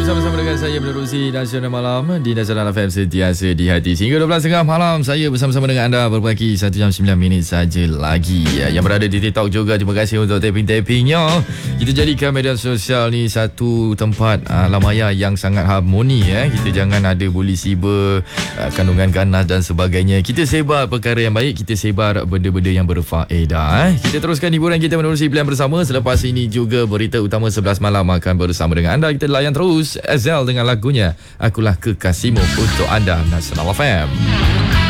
bersama dengan saya menerusi Nasional Malam di Nasional FM sentiasa di hati. Sehingga 12.30 malam saya bersama-sama dengan anda berbagi 1 jam 9 minit saja lagi. Yang berada di TikTok juga, terima kasih untuk tapping-tappingnya. Kita jadikan media sosial ni satu tempat alam maya yang sangat harmoni. Kita jangan ada bully siber, kandungan ganas dan sebagainya. Kita sebar perkara yang baik, kita sebar benda-benda yang berfaedah. Kita teruskan hiburan kita menerusi pilihan bersama. Selepas ini juga berita utama 11 malam akan bersama dengan anda. Kita layan terus Ezell dengan lagunya Akulah Kekasihmu untuk anda, Nasional FM.